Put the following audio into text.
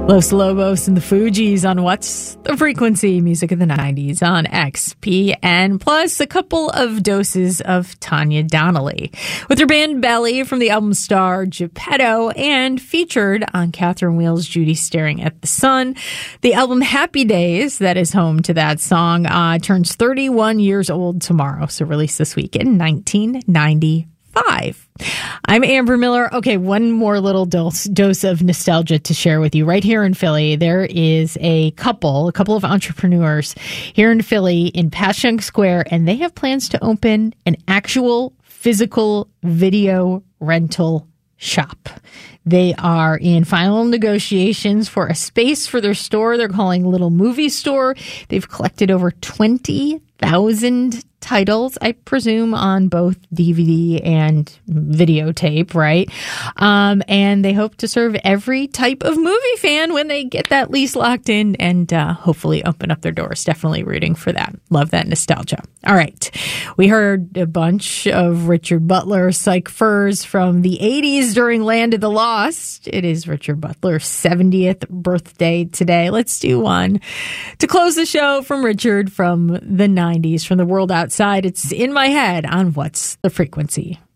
Los Lobos and the Fugees on What's the Frequency, music of the 90s on XPN, plus a couple of doses of Tanya Donnelly with her band Belly from the album Star Geppetto, and featured on Catherine Wheel's Judy Staring at the Sun. The album Happy Days, that is home to that song, turns 31 years old tomorrow, so released this week in 1995. I'm Amber Miller. Okay, one more little dose of nostalgia to share with you. Right here in Philly, there is a couple of entrepreneurs here in Philly in Passyunk Square, and they have plans to open an actual physical video rental shop. They are in final negotiations for a space for their store they're calling Little Movie Store. They've collected over 20,000 titles, I presume, on both DVD and videotape, right? And they hope to serve every type of movie fan when they get that lease locked in and hopefully open up their doors. Definitely rooting for that. Love that nostalgia. All right. We heard a bunch of Richard Butler Psych Furs from the 80s during Land of the Lost. It is Richard Butler's 70th birthday today. Let's do one to close the show from Richard from the 90s, from the world outside. It's In My Head on What's the Frequency.